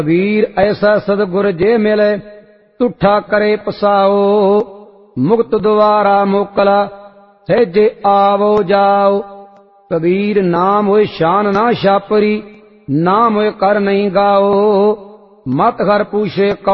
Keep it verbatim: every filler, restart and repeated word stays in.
कबीर ऐसा सदगुर जे मिले तुठा करे पसाओ। मुक्त द्वारा मोकला सहजे आवो जाओ। कबीर नाम होए शान ना छापरी नाम होए कर नहीं गाओ। मत घर पूछे